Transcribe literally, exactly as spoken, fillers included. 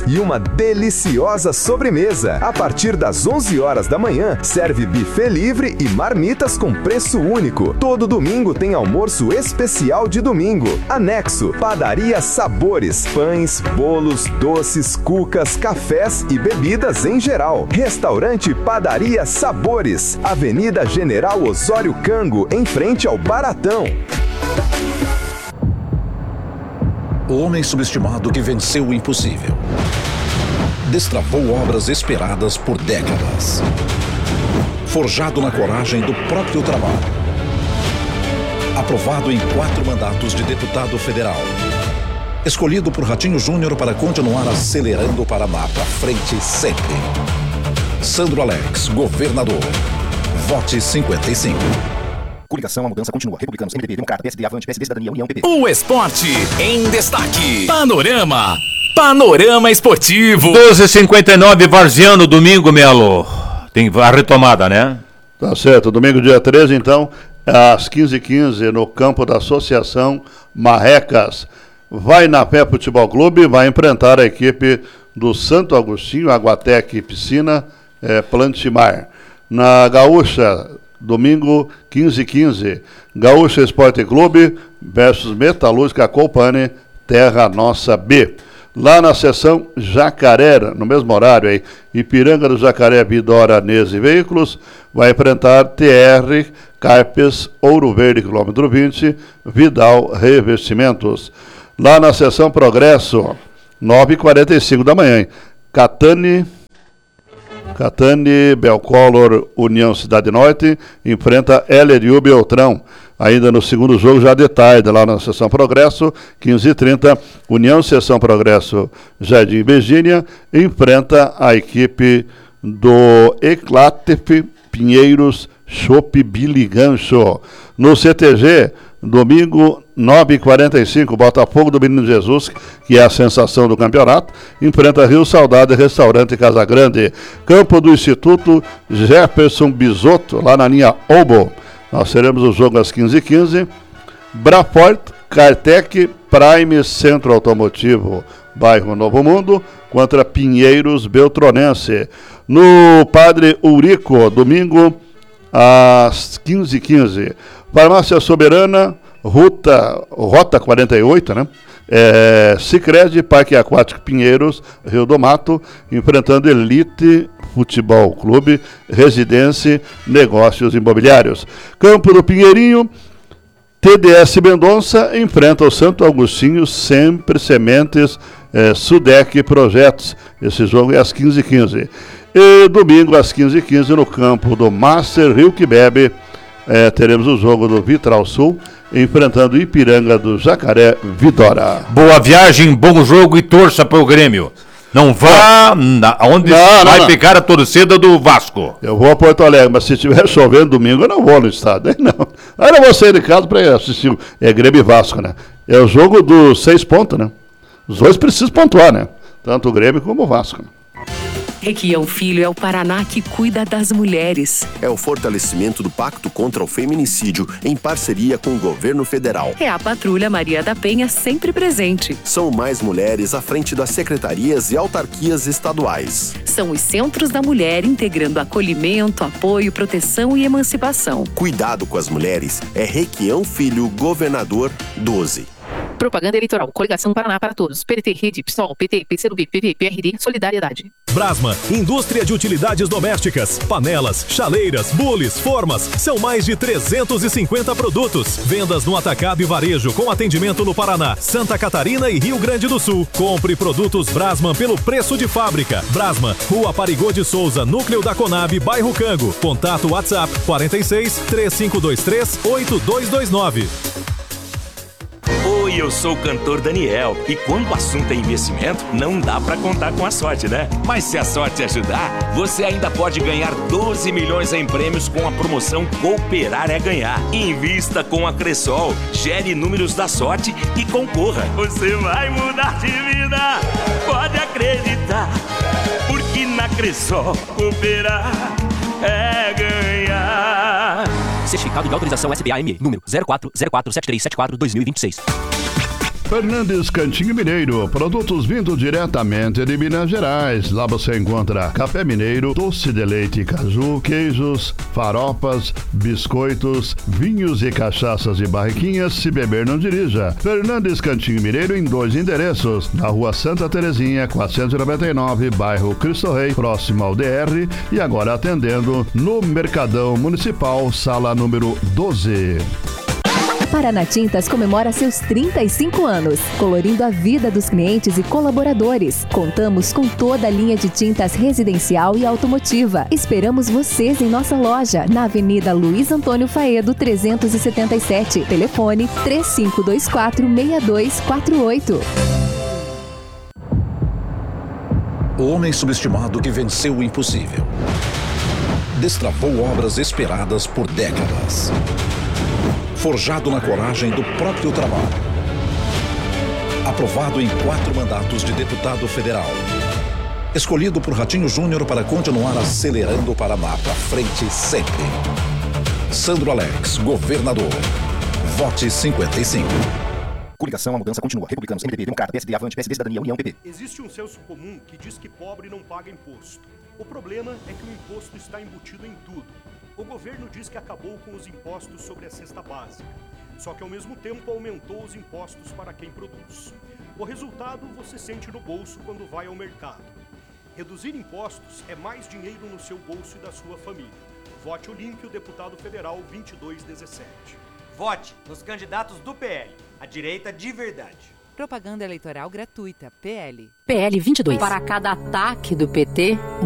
sabores e uma deliciosa sobremesa. A partir das onze horas da manhã, serve buffet livre e marmitas com preço único. Todo domingo tem almoço especial de domingo. Anexo, Padaria Sabores, pães, bolos, doces, cucas, cafés e bebidas em geral. Restaurante Padaria Sabores, Avenida General Osório Cango, em frente ao Baratão. O homem subestimado que venceu o impossível. Destravou obras esperadas por décadas. Forjado na coragem do próprio trabalho. Aprovado em quatro mandatos de deputado federal. Escolhido por Ratinho Júnior para continuar acelerando o Paraná para frente sempre. Sandro Alex, governador. Vote cinquenta e cinco. Coligação, a mudança continua. Republicanos, M D B, Democrata, P S D, Avante, P S D, Cidadania, União, P P. O esporte em destaque. Panorama. Panorama Esportivo. doze e cinquenta e nove, Varziano, domingo, Melo. Tem a retomada, né? Tá certo. Domingo, dia treze, então, às quinze e quinze, no campo da Associação Marrecas. Vai na Pé Futebol Clube, vai enfrentar a equipe do Santo Agostinho, Aguatec Piscina, é, Plantimar. Na Gaúcha, domingo, quinze e quinze, Gaúcha Esporte Clube versus Metalúrgica Colpane, Terra Nossa B. Lá na seção Jacaré, no mesmo horário aí, Ipiranga do Jacaré, Vidora, Nese Veículos, vai enfrentar T R, Carpes, Ouro Verde, quilômetro vinte, Vidal Revestimentos. Lá na seção Progresso, nove e quarenta e cinco da manhã, Catane... Catane, Belcolor, União Cidade Norte, enfrenta L R U Beltrão. Ainda no segundo jogo, já de tarde, lá na Seção Progresso, quinze e trinta, União Seção Progresso, Jardim Virgínia, enfrenta a equipe do Eclatef Pinheiros, Chopp Billy Gancho. No C T G, domingo, nove e quarenta e cinco, Botafogo do Menino Jesus, que é a sensação do campeonato, enfrenta Rio Saudade, Restaurante Casa Grande. Campo do Instituto Jefferson Bisotto, lá na linha Obo. Nós teremos o jogo às quinze e quinze. Brafort, Cartec, Prime Centro Automotivo, bairro Novo Mundo, contra Pinheiros Beltronense. No Padre Urico, domingo, às quinze e quinze. Farmácia Soberana, Ruta, Rota quarenta e oito, né? É, Sicredi, Parque Aquático Pinheiros, Rio do Mato, enfrentando Elite Futebol Clube, Residência, Negócios Imobiliários. Campo do Pinheirinho, T D S Mendonça enfrenta o Santo Agostinho, Sempre Sementes, é, Sudec Projetos. Esse jogo é às quinze e quinze. E domingo às quinze e quinze no campo do Master Rio que Bebe, é, teremos o jogo do Vitral Sul enfrentando Ipiranga do Jacaré Vidora. Boa viagem, bom jogo e torça para o Grêmio. Não vá na, onde não, vai não, pegar a torcida do Vasco. Eu vou a Porto Alegre, mas se estiver chovendo domingo eu não vou no estádio. Aí não. Aí eu vou sair de casa para assistir. É Grêmio e Vasco, né? É o jogo dos seis pontos, né? Os dois precisam pontuar, né? Tanto o Grêmio como o Vasco. Requião Filho é o Paraná que cuida das mulheres. É o fortalecimento do Pacto contra o Feminicídio em parceria com o governo federal. É a Patrulha Maria da Penha sempre presente. São mais mulheres à frente das secretarias e autarquias estaduais. São os Centros da Mulher integrando acolhimento, apoio, proteção e emancipação. Cuidado com as mulheres é Requião Filho, governador doze. Propaganda eleitoral. Coligação Paraná para Todos. P D T, Rede, PSOL, P T, P C do B, P V, P R D, Solidariedade. Brasma, indústria de utilidades domésticas, panelas, chaleiras, bules, formas. São mais de trezentos e cinquenta produtos. Vendas no atacado e varejo com atendimento no Paraná, Santa Catarina e Rio Grande do Sul. Compre produtos Brasman pelo preço de fábrica. Brasman, Rua Parigô de Souza, Núcleo da Conab, bairro Cango. Contato WhatsApp quarenta e seis, três cinco dois três, oito dois dois nove. Oi, eu sou o cantor Daniel e quando o assunto é investimento, não dá pra contar com a sorte, né? Mas se a sorte ajudar, você ainda pode ganhar doze milhões em prêmios com a promoção Cooperar é Ganhar. Invista com a Cressol, gere números da sorte e concorra. Você vai mudar de vida, pode acreditar, porque na Cressol Cooperar é ganhar. Certificado de autorização S B A M E, número zero quatro zero quatro sete três sete quatro dois mil e vinte e seis. Fernandes Cantinho Mineiro, produtos vindo diretamente de Minas Gerais. Lá você encontra café mineiro, doce de leite, caju, queijos, faropas, biscoitos, vinhos e cachaças e barriquinhas. Se beber, não dirija. Fernandes Cantinho Mineiro em dois endereços. Na rua Santa Terezinha, quatrocentos e noventa e nove, bairro Cristo Rei, próximo ao D R. E agora atendendo no Mercadão Municipal, sala número doze. Paraná Tintas comemora seus trinta e cinco anos, colorindo a vida dos clientes e colaboradores. Contamos com toda a linha de tintas residencial e automotiva. Esperamos vocês em nossa loja, na Avenida Luiz Antônio Faedo, trezentos e setenta e sete. Telefone três cinco dois quatro, seis dois quatro oito. O homem subestimado que venceu o impossível. Destravou obras esperadas por décadas. Forjado na coragem do próprio trabalho. Aprovado em quatro mandatos de deputado federal. Escolhido por Ratinho Júnior para continuar acelerando o Paraná para frente sempre. Sandro Alex, governador. Vote cinquenta e cinco. Coligação, a mudança continua. Republicanos, M D B, Democrata, P S D, Avante, P S D, Cidadania, União, P P. Existe um senso comum que diz que pobre não paga imposto. O problema é que o imposto está embutido em tudo. O governo diz que acabou com os impostos sobre a cesta básica, só que ao mesmo tempo aumentou os impostos para quem produz. O resultado você sente no bolso quando vai ao mercado. Reduzir impostos é mais dinheiro no seu bolso e da sua família. Vote Olímpio, deputado federal vinte e dois dezessete. Vote nos candidatos do P L, a direita de verdade. Propaganda eleitoral gratuita, P L. P L vinte e dois. Para cada ataque do P T,